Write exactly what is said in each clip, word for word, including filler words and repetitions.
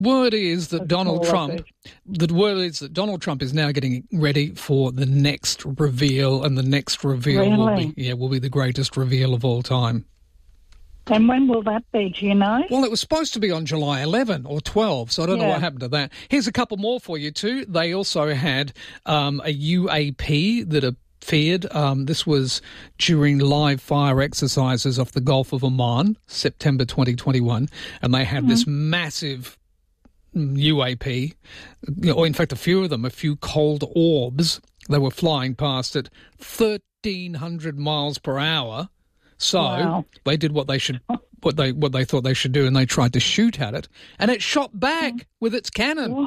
Word is that That's Donald all I Trump, think. the word is that Donald Trump is now getting ready for the next reveal, and the next reveal will Really? be, yeah, will be the greatest reveal of all time. And when will that be, do you know? Well, it was supposed to be on July eleventh or twelfth, so I don't know Yeah. what happened to that. Here's a couple more for you too. They also had um, a U A P that appeared. Um, this was during live fire exercises off the Gulf of Oman, September twenty twenty-one, and they had mm-hmm. this massive U A P, or in fact a few of them, a few cold orbs. They were flying past at thirteen hundred miles per hour. So wow. they did what they should, what they what they thought they should do, and they tried to shoot at it, and it shot back mm. with its cannon.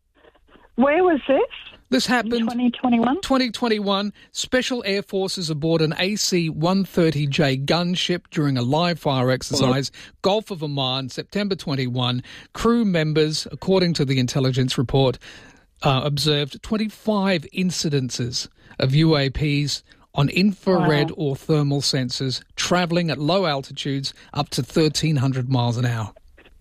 Where was this? This happened twenty twenty-one. twenty twenty-one. Special Air Forces aboard an A C one thirty J gunship during a live fire exercise, mm. Gulf of Oman, September twenty-one. Crew members, according to the intelligence report, uh, observed twenty-five incidences of U A Ps on infrared wow. or thermal sensors, travelling at low altitudes up to thirteen hundred miles an hour.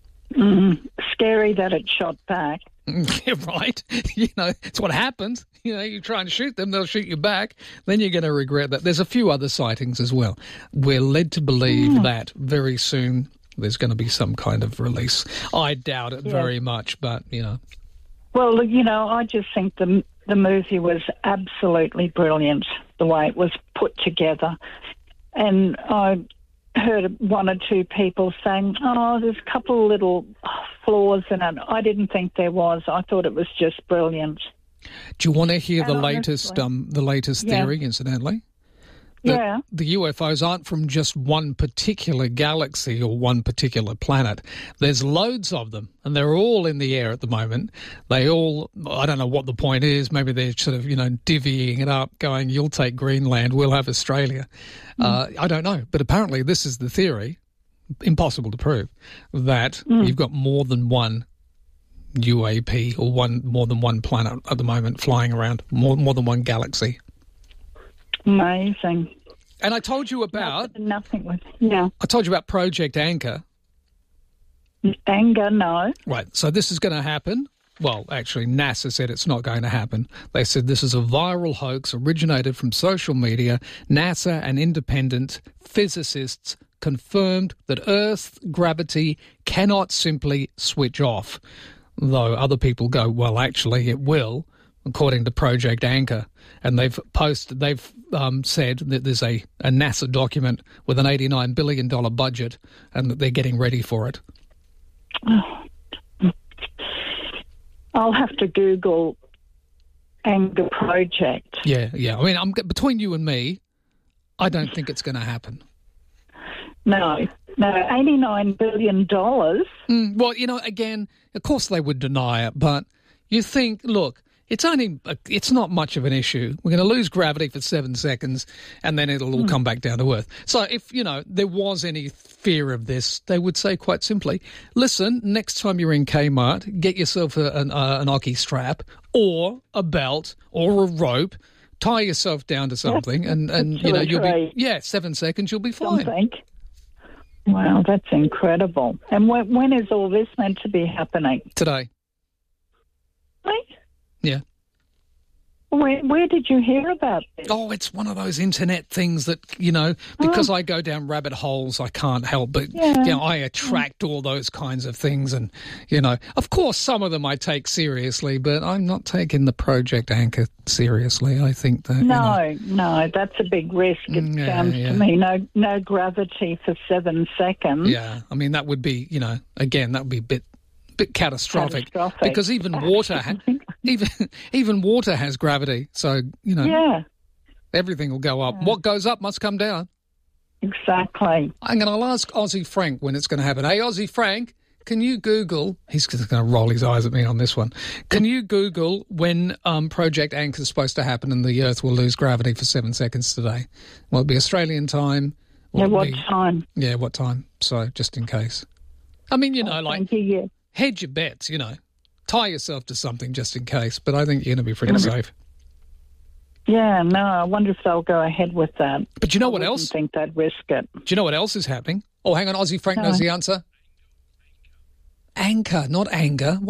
Mm, scary that it shot back. Yeah, right. You know, it's what happens. You know, you try and shoot them, they'll shoot you back. Then you're going to regret that. There's a few other sightings as well. We're led to believe mm. that very soon there's going to be some kind of release. I doubt it yeah. very much, but, you know. Well, you know, I just think the the movie was absolutely brilliant, the way it was put together. And I heard one or two people saying, oh, there's a couple of little flaws in it. I didn't think there was. I thought it was just brilliant. Do you want to hear and the latest um, the latest yeah. theory, incidentally? That yeah. the U F Os aren't from just one particular galaxy or one particular planet. There's loads of them, and they're all in the air at the moment. They all, I don't know what the point is. Maybe they're sort of, you know, divvying it up, going, you'll take Greenland, we'll have Australia. Mm. Uh, I don't know. But apparently this is the theory, impossible to prove, that mm. you've got more than one U A P or one more than one planet at the moment flying around, more, more than one galaxy. Amazing. And I told you about... Nothing, nothing with... Yeah. I told you about Project Anchor. Anchor, no. Right, so this is going to happen. Well, actually, NASA said it's not going to happen. They said this is a viral hoax originated from social media. NASA and independent physicists confirmed that Earth's gravity cannot simply switch off, though other people go, well, actually, it will, according to Project Anchor. And they've posted, they've um, said that there's a, a NASA document with an eighty-nine billion dollars budget and that they're getting ready for it. I'll have to Google Anchor Project. Yeah, yeah. I mean, I'm, between you and me, I don't think it's going to happen. No, no, eighty-nine billion dollars. Mm, well, you know, again, of course they would deny it, but you think, look, it's only, it's not much of an issue. We're going to lose gravity for seven seconds and then it'll all mm. come back down to Earth. So if, you know, there was any fear of this, they would say quite simply, listen, next time you're in Kmart, get yourself a, an, uh, an Oki strap or a belt or a rope, tie yourself down to something and, and you know, you'll be, yeah, seven seconds, you'll be fine. Something. Wow, that's incredible. And when, when is all this meant to be happening? Today. Really? Yeah. Where, where did you hear about this? Oh, it's one of those internet things that, you know, because oh. I go down rabbit holes, I can't help but, yeah. you know, I attract all those kinds of things. And, you know, of course, some of them I take seriously, but I'm not taking the Project Anchor seriously. I think that, No, you know, no, that's a big risk, it yeah, sounds yeah. to me. No, no gravity for seven seconds. Yeah, I mean, that would be, you know, again, that would be a bit... bit catastrophic, catastrophic. because even water ha- even even water has gravity, so you know yeah. everything will go up. Yeah. What goes up must come down. Exactly. I'm going to ask Aussie Frank when it's going to happen. Hey, Aussie Frank, can you Google? He's going to roll his eyes at me on this one. Can you Google when um, Project Anchor is supposed to happen and the Earth will lose gravity for seven seconds today? Will it be Australian time? Yeah, what be, time? Yeah, what time? So just in case. I mean, you know, oh, like. You, yeah. Hedge your bets, you know. Tie yourself to something just in case, but I think you're going to be pretty mm-hmm. safe. Yeah, no, I wonder if they'll go ahead with that. But you know I what else? I think they'd risk it. Do you know what else is happening? Oh, hang on, Aussie Frank no. knows the answer. Anchor, not anger.